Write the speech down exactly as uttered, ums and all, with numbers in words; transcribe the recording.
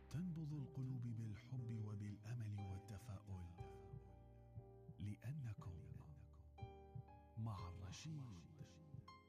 تنبض القلوب بالحب وبالأمل والتفاؤل، لأنكم مع الرشيد.